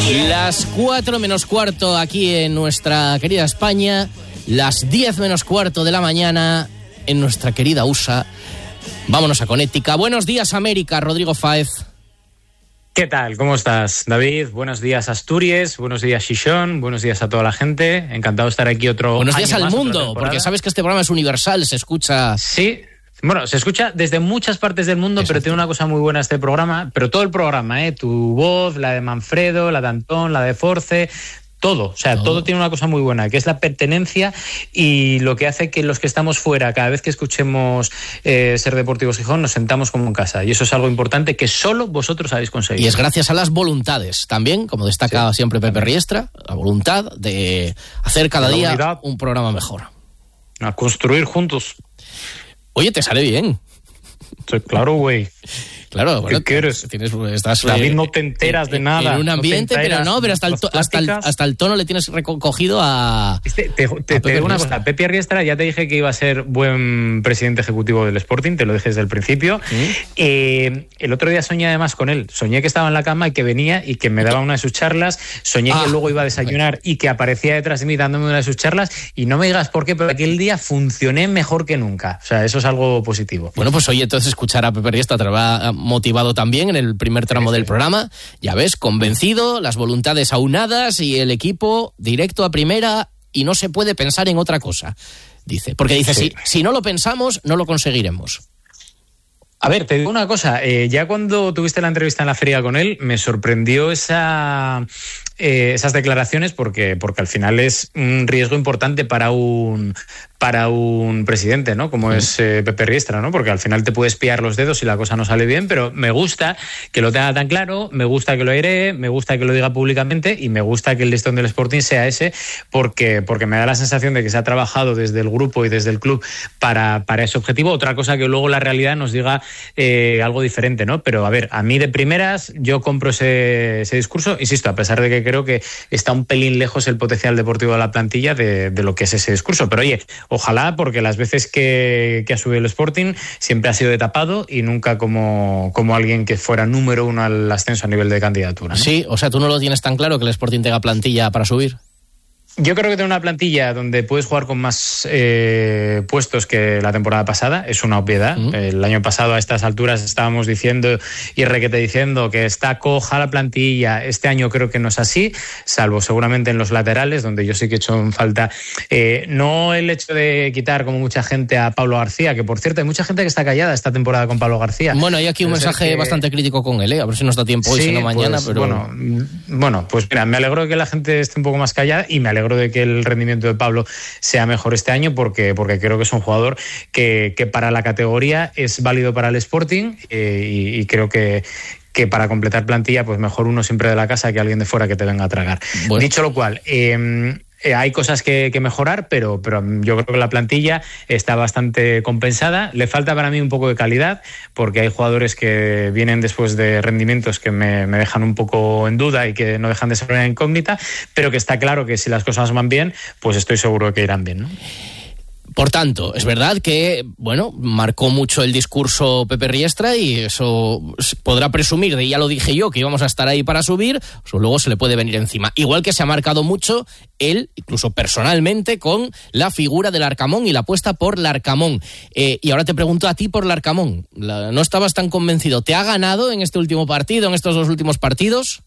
Las 4 menos cuarto aquí en nuestra querida España, las 10 menos cuarto de la mañana en nuestra querida USA. Vámonos a Connecticut. Buenos días, América. Rodrigo Fáez. ¿Qué tal? ¿Cómo estás, David? Buenos días, Asturias. Buenos días, Xixón. Buenos días a toda la gente. Encantado de estar aquí otro Buenos días año al más, mundo, porque sabes que este programa es universal, se escucha... Sí. Bueno, se escucha desde muchas partes del mundo. Exacto. Pero tiene una cosa muy buena este programa, pero todo el programa, tu voz, la de Manfredo, la de Antón, la de Force, todo, o sea, todo tiene una cosa muy buena, que es la pertenencia y lo que hace que los que estamos fuera, cada vez que escuchemos Ser Deportivos Gijón, nos sentamos como en casa, y eso es algo importante que solo vosotros habéis conseguido. Y es gracias a las voluntades, también, como destaca siempre Pepe Riestra, la voluntad de hacer cada día un programa mejor. A construir juntos. Oye, te sale bien. Sí, claro, güey. Claro, bueno, ¿qué quieres? Estás, David, no te enteras de nada. En un ambiente, pero hasta el tono le tienes recogido a... Te digo una cosa, Pepe Riestra, ya te dije que iba a ser buen presidente ejecutivo del Sporting, te lo dije desde el principio. El otro día soñé además con él. Soñé que estaba en la cama y que venía y que me daba una de sus charlas. Soñé que luego iba a desayunar y que aparecía detrás de mí dándome una de sus charlas. Y no me digas por qué, pero aquel día funcioné mejor que nunca. O sea, eso es algo positivo. Bueno, pues oye, entonces escuchar a Pepe Riestra te va motivado también en el primer tramo del programa, ya ves, convencido, las voluntades aunadas y el equipo directo a primera y no se puede pensar en otra cosa, dice, porque dice, si no lo pensamos, no lo conseguiremos. A ver, te digo una cosa, ya cuando tuviste la entrevista en la feria con él, me sorprendió esas declaraciones porque al final es un riesgo importante para un presidente, ¿no? Como es Pepe Riestra, ¿no? Porque al final te puedes pillar los dedos si la cosa no sale bien, pero me gusta que lo tenga tan claro, me gusta que lo airee, me gusta que lo diga públicamente y me gusta que el listón del Sporting sea ese porque me da la sensación de que se ha trabajado desde el grupo y desde el club para ese objetivo. Otra cosa que luego la realidad nos diga algo diferente, ¿no? Pero a ver, a mí de primeras yo compro ese discurso, insisto, a pesar de que creo que está un pelín lejos el potencial deportivo de la plantilla de lo que es ese discurso, pero oye, ojalá, porque las veces que ha subido el Sporting siempre ha sido de tapado y nunca como alguien que fuera número uno al ascenso a nivel de candidatura, ¿no? Sí, o sea, ¿tú no lo tienes tan claro que el Sporting tenga plantilla para subir? Yo creo que tener una plantilla donde puedes jugar con más puestos que la temporada pasada es una obviedad. El año pasado a estas alturas estábamos diciendo y requete diciendo que está coja la plantilla. Este año creo que no es así, salvo seguramente en los laterales, donde yo sí que he hecho en falta. No el hecho de quitar como mucha gente a Pablo García, que por cierto hay mucha gente que está callada esta temporada con Pablo García. Bueno, hay aquí un mensaje bastante crítico con él, a ver si nos da tiempo hoy, si no mañana. Pues, pero bueno, pues mira, me alegro de que la gente esté un poco más callada y me alegro de que el rendimiento de Pablo sea mejor este año porque creo que es un jugador que para la categoría es válido para el Sporting y creo que para completar plantilla pues mejor uno siempre de la casa que alguien de fuera que te venga a tragar. Bueno. Dicho lo cual, hay cosas que mejorar, pero yo creo que la plantilla está bastante compensada. Le falta para mí un poco de calidad, porque hay jugadores que vienen después de rendimientos que me dejan un poco en duda y que no dejan de ser una incógnita, pero que está claro que si las cosas van bien, pues estoy seguro de que irán bien, ¿no? Por tanto, es verdad que, bueno, marcó mucho el discurso Pepe Riestra y eso podrá presumir de, ya lo dije yo, que íbamos a estar ahí para subir, o luego se le puede venir encima. Igual que se ha marcado mucho él, incluso personalmente, con la figura del Arcamón y la apuesta por Larcamón. Y ahora te pregunto a ti por Larcamón. ¿No estabas tan convencido? ¿Te ha ganado en este último partido, en estos dos últimos partidos?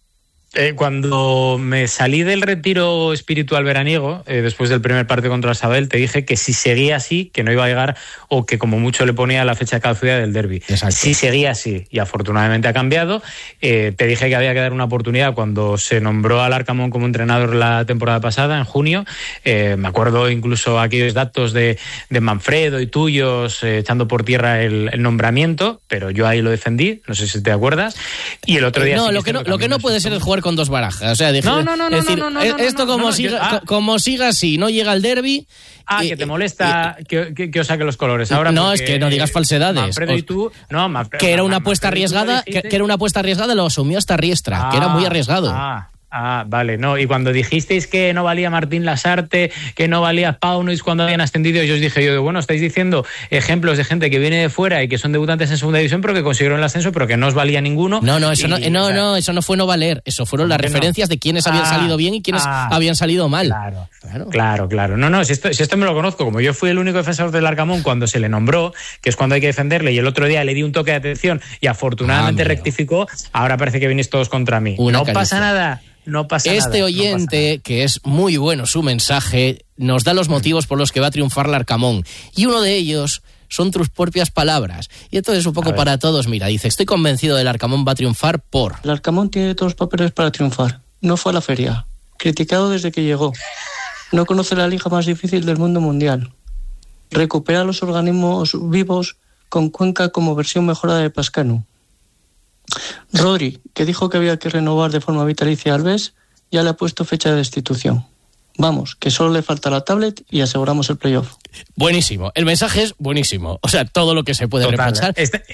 Cuando me salí del retiro espiritual veraniego, después del primer partido contra el Sabadell, te dije que si seguía así, que no iba a llegar, o que como mucho le ponía la fecha de caducidad del derbi. Si seguía así, y afortunadamente ha cambiado, te dije que había que dar una oportunidad cuando se nombró al Arcamón como entrenador la temporada pasada, en junio. Me acuerdo incluso aquellos datos de Manfredo y tuyos echando por tierra el nombramiento, pero yo ahí lo defendí, no sé si te acuerdas. Y el otro día... No, lo que no puede ser es jugar con dos barajas, o sea, esto como siga así, no llega al derbi. Que te molesta que os saque los colores. Ahora no, es que no digas falsedades. Manfredo y tú, que era una apuesta arriesgada, que era una apuesta arriesgada, lo asumió hasta Riestra, que era muy arriesgado. Vale, no. Y cuando dijisteis que no valía Martín Lasarte, que no valía Paunovic cuando habían ascendido, yo os dije, bueno, estáis diciendo ejemplos de gente que viene de fuera y que son debutantes en segunda división, pero que consiguieron el ascenso, pero que no os valía ninguno. Eso no fue no valer. Eso fueron las referencias de quiénes habían salido bien y quiénes habían salido mal. Claro. No, si esto me lo conozco. Como yo fui el único defensor del Arcamón cuando se le nombró, que es cuando hay que defenderle, y el otro día le di un toque de atención y afortunadamente rectificó, ahora parece que venís todos contra mí. No pasa nada. Este oyente, que es muy bueno su mensaje, nos da los motivos por los que va a triunfar el Arcamón. Y uno de ellos son tus propias palabras. Y entonces un poco para todos, mira, dice, estoy convencido del Arcamón va a triunfar por... El Arcamón tiene todos los papeles para triunfar. No fue a la feria. Criticado desde que llegó. No conoce la liga más difícil del mundo mundial. Recupera los organismos vivos con Cuenca como versión mejorada de Pascanu. Rodri, que dijo que había que renovar de forma vitalicia a Alves, ya le ha puesto fecha de destitución. Vamos, que solo le falta la tablet y aseguramos el playoff. Buenísimo, el mensaje es buenísimo. O sea, todo lo que se puede reprochar.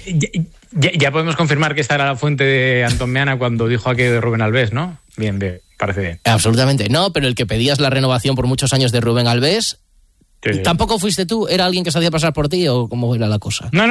Ya podemos confirmar que esta era la fuente de Antón Meana cuando dijo aquello de Rubén Alves, ¿no? Bien, parece bien. Absolutamente, no, pero el que pedías la renovación por muchos años de Rubén Alves... Sí. ¿Tampoco fuiste tú? ¿Era alguien que se hacía pasar por ti o cómo era la cosa? No,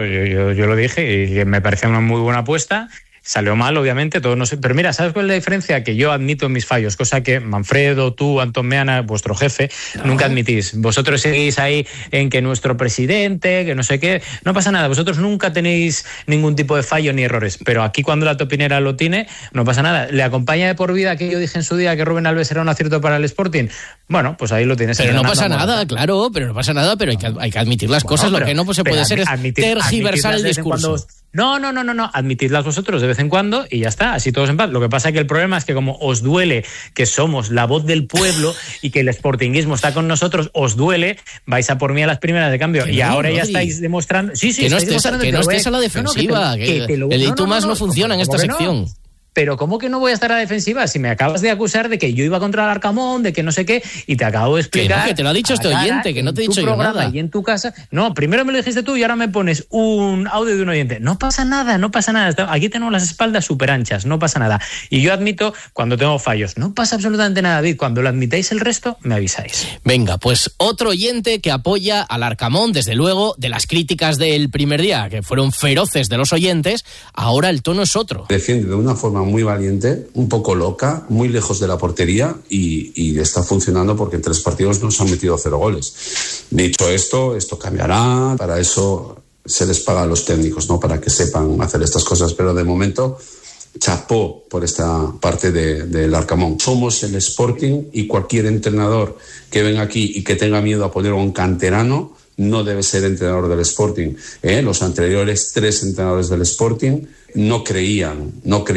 yo lo dije y me parecía una muy buena apuesta. Salió mal, obviamente, todo no sé. Pero mira, ¿sabes cuál es la diferencia? Que yo admito mis fallos, cosa que Manfredo, tú, Antón Meana, vuestro jefe, nunca admitís. Vosotros seguís ahí en que nuestro presidente, que no sé qué. No pasa nada, vosotros nunca tenéis ningún tipo de fallo ni errores. Pero aquí cuando la topinera lo tiene, no pasa nada. ¿Le acompaña de por vida que yo dije en su día que Rubén Alves era un acierto para el Sporting? Bueno, pues ahí lo tienes. Pero no pasa nada, claro, pero hay que admitir las cosas. Lo que no se puede hacer es tergiversar el discurso. No, admitidlas vosotros de vez en cuando y ya está, así todos en paz. Lo que pasa es que el problema es que como os duele que somos la voz del pueblo y que el sportinguismo está con nosotros, os duele, vais a por mí a las primeras de cambio. Y ahora ya estáis demostrando... Que no estés a la defensiva, el y tú más no funciona en esta sección. Pero ¿cómo que no voy a estar a la defensiva? Si me acabas de acusar de que yo iba contra el Arcamón, de que no sé qué, y te acabo de explicar... Que te lo ha dicho este oyente, que no te he dicho yo nada. Y en tu casa... No, primero me lo dijiste tú y ahora me pones un audio de un oyente. No pasa nada. Aquí tenemos las espaldas súper anchas, no pasa nada. Y yo admito cuando tengo fallos. No pasa absolutamente nada, David. Cuando lo admitáis el resto, me avisáis. Venga, pues otro oyente que apoya al Arcamón, desde luego, de las críticas del primer día, que fueron feroces de los oyentes, ahora el tono es otro. Defiende de una forma muy valiente, un poco loca, muy lejos de la portería y está funcionando porque en 3 partidos nos han metido 0 goles. Dicho esto cambiará, para eso se les paga a los técnicos, ¿no? Para que sepan hacer estas cosas, pero de momento chapó por esta parte del Arcamón. Somos el Sporting y cualquier entrenador que venga aquí y que tenga miedo a poner a un canterano no debe ser entrenador del Sporting. Los anteriores 3 entrenadores del Sporting no creían.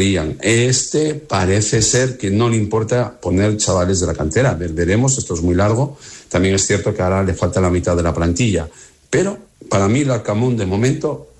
Este parece ser que no le importa poner chavales de la cantera. Veremos, esto es muy largo. También es cierto que ahora le falta la mitad de la plantilla. Pero para mí el Arcamón de momento,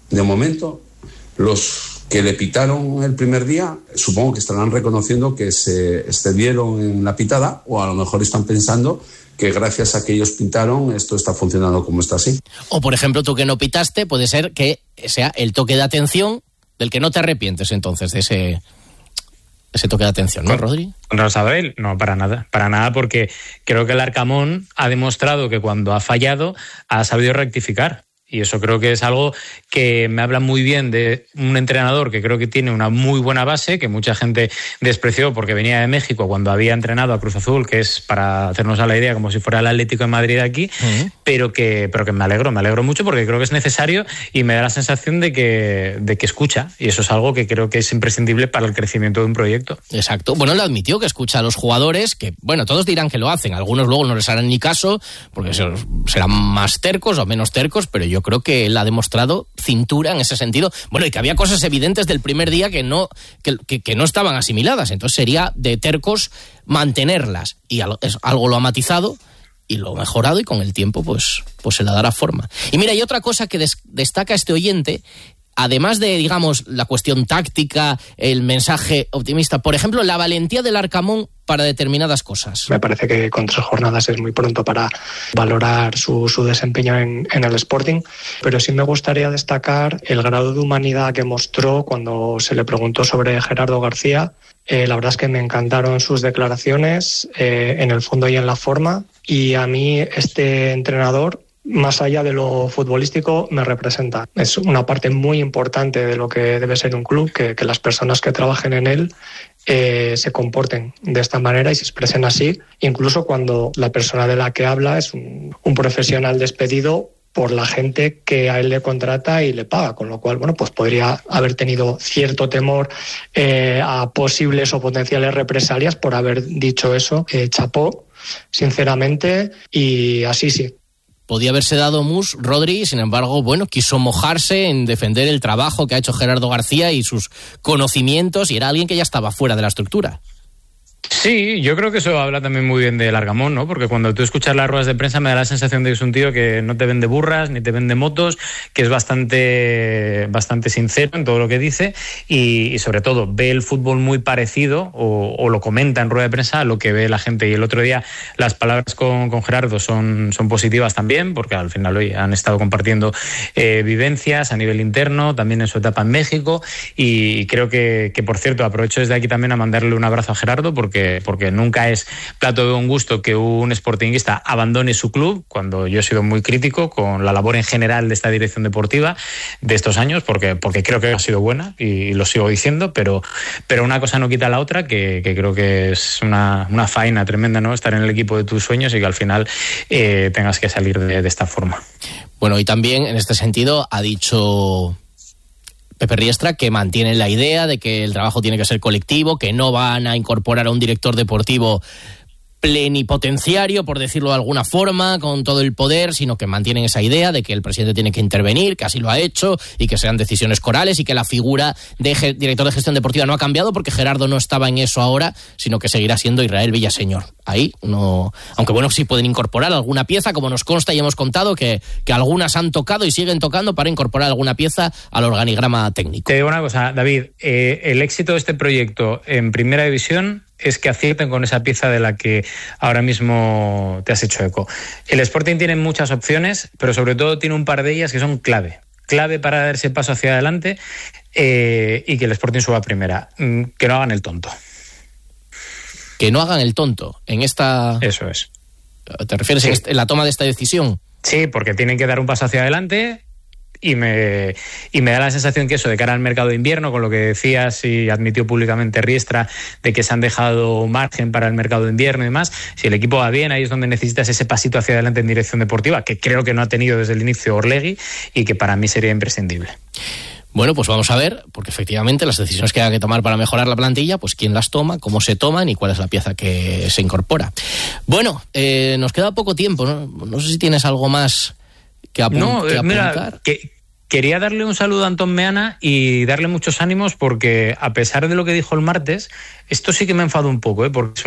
los que le pitaron el primer día, supongo que estarán reconociendo que se excedieron en la pitada, o a lo mejor están pensando que gracias a que ellos pintaron esto está funcionando como está así. O por ejemplo, tú que no pitaste, puede ser que sea el toque de atención del que no te arrepientes entonces de ese toque de atención, ¿no, Rodri? Rosabel, no, para nada, porque creo que el Arcamón ha demostrado que cuando ha fallado ha sabido rectificar. Y eso creo que es algo que me habla muy bien de un entrenador que creo que tiene una muy buena base, que mucha gente despreció porque venía de México cuando había entrenado a Cruz Azul, que es, para hacernos a la idea, como si fuera el Atlético de Madrid aquí, pero que me alegro mucho porque creo que es necesario y me da la sensación de que escucha, y eso es algo que creo que es imprescindible para el crecimiento de un proyecto. Exacto. Bueno, él admitió que escucha a los jugadores, que bueno, todos dirán que lo hacen, algunos luego no les harán ni caso porque serán más tercos o menos tercos, pero yo creo que él ha demostrado cintura en ese sentido. Bueno, y que había cosas evidentes del primer día que no estaban asimiladas. Entonces sería de tercos mantenerlas. Y algo lo ha matizado y lo ha mejorado y con el tiempo pues se la dará forma. Y mira, hay otra cosa que destaca este oyente, además de, digamos, la cuestión táctica, el mensaje optimista. Por ejemplo, la valentía del Arcamón para determinadas cosas. Me parece que con 3 jornadas es muy pronto para valorar su desempeño en el Sporting, pero sí me gustaría destacar el grado de humanidad que mostró cuando se le preguntó sobre Gerardo García. La verdad es que me encantaron sus declaraciones en el fondo y en la forma, y a mí este entrenador, más allá de lo futbolístico, me representa. Es una parte muy importante de lo que debe ser un club, que las personas que trabajen en él se comporten de esta manera y se expresen así, incluso cuando la persona de la que habla es un profesional despedido por la gente que a él le contrata y le paga, con lo cual, bueno, pues podría haber tenido cierto temor a posibles o potenciales represalias por haber dicho eso. Chapó, sinceramente, y así sí. Podía haberse dado mus, Rodri, sin embargo, bueno, quiso mojarse en defender el trabajo que ha hecho Gerardo García y sus conocimientos, y era alguien que ya estaba fuera de la estructura. Sí, yo creo que eso habla también muy bien de Largamón, ¿no? Porque cuando tú escuchas las ruedas de prensa me da la sensación de que es un tío que no te vende burras ni te vende motos, que es bastante sincero en todo lo que dice y sobre todo ve el fútbol muy parecido o lo comenta en rueda de prensa a lo que ve la gente. Y el otro día las palabras con Gerardo son positivas también, porque al final hoy han estado compartiendo vivencias a nivel interno, también en su etapa en México, y creo que por cierto, aprovecho desde aquí también a mandarle un abrazo a Gerardo, porque nunca es plato de buen gusto que un sportinguista abandone su club, cuando yo he sido muy crítico con la labor en general de esta dirección deportiva de estos años, porque creo que ha sido buena y lo sigo diciendo, pero una cosa no quita la otra, que creo que es una faena tremenda, ¿no? Estar en el equipo de tus sueños y que al final tengas que salir de esta forma. Bueno, y también en este sentido ha dicho Pepe Riestra que mantienen la idea de que el trabajo tiene que ser colectivo, que no van a incorporar a un director deportivo plenipotenciario, por decirlo de alguna forma, con todo el poder, sino que mantienen esa idea de que el presidente tiene que intervenir, que así lo ha hecho, y que sean decisiones corales, y que la figura de director de gestión deportiva no ha cambiado porque Gerardo no estaba en eso ahora, sino que seguirá siendo Israel Villaseñor. Ahí no, aunque bueno, sí pueden incorporar alguna pieza, como nos consta y hemos contado que algunas han tocado y siguen tocando para incorporar alguna pieza al organigrama técnico. Te digo una cosa, David, el éxito de este proyecto en Primera División es que acierten con esa pieza de la que ahora mismo te has hecho eco. El Sporting tiene muchas opciones, pero sobre todo tiene un par de ellas que son clave para dar ese paso hacia adelante y que el Sporting suba a Primera. Que no hagan el tonto. Que no hagan el tonto en esta... Eso es. ¿Te refieres sí. En la toma de esta decisión? Sí, porque tienen que dar un paso hacia adelante. Y me da la sensación que eso, de cara al mercado de invierno, con lo que decías y admitió públicamente Riestra, de que se han dejado margen para el mercado de invierno y demás, si el equipo va bien, ahí es donde necesitas ese pasito hacia adelante en dirección deportiva, que creo que no ha tenido desde el inicio Orlegui y que para mí sería imprescindible. Bueno, pues vamos a ver, porque efectivamente las decisiones que hay que tomar para mejorar la plantilla, pues quién las toma, cómo se toman y cuál es la pieza que se incorpora. Bueno, nos queda poco tiempo, ¿no? No sé si tienes algo más que apuntar. Mira, quería darle un saludo a Antón Meana y darle muchos ánimos, porque a pesar de lo que dijo el martes, esto sí que me enfado un poco, porque es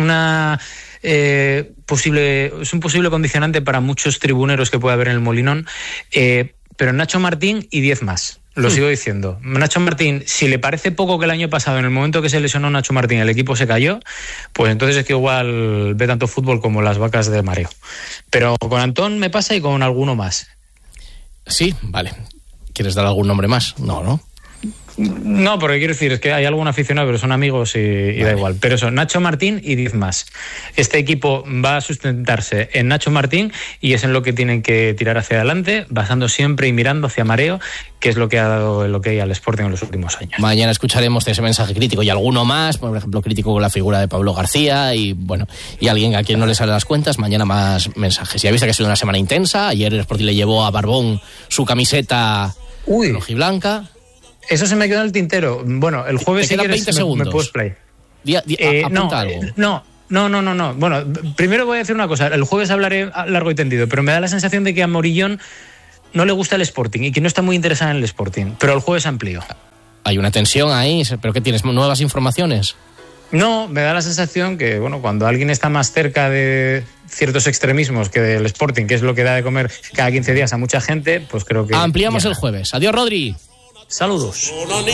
un posible condicionante para muchos tribuneros que puede haber en el Molinón, pero Nacho Martín y 10 más. Lo sigo diciendo. Nacho Martín, si le parece poco que el año pasado, en el momento que se lesionó Nacho Martín, el equipo se cayó, pues entonces es que igual ve tanto fútbol como las vacas de mareo. Pero con Antón me pasa y con alguno más. Sí, vale. ¿Quieres dar algún nombre más? No. No, porque quiero decir, es que hay algún aficionado, pero son amigos y vale. Da igual. Pero eso, Nacho Martín y 10 más. Este equipo va a sustentarse en Nacho Martín y es en lo que tienen que tirar hacia adelante, basando siempre y mirando hacia mareo, que es lo que ha dado el ok al Sporting en los últimos años. Mañana escucharemos ese mensaje crítico y alguno más, por ejemplo, crítico con la figura de Pablo García y bueno, y alguien a quien no le salen las cuentas. Mañana más mensajes. Ya viste que ha sido una semana intensa. Ayer el Sporting le llevó a Barbón su camiseta rojiblanca. Eso se me quedó en el tintero. Bueno, el jueves si quieres 20 segundos. Me puedes play. Apunta algo. No. Bueno, primero voy a decir una cosa. El jueves hablaré largo y tendido, pero me da la sensación de que a Morillón no le gusta el Sporting y que no está muy interesado en el Sporting. Pero el jueves amplío. Hay una tensión ahí. ¿Pero qué tienes? ¿Nuevas informaciones? No, me da la sensación que, bueno, cuando alguien está más cerca de ciertos extremismos que del Sporting, que es lo que da de comer cada 15 días a mucha gente, pues creo que... Ampliamos el jueves. Adiós, Rodri. Saludos.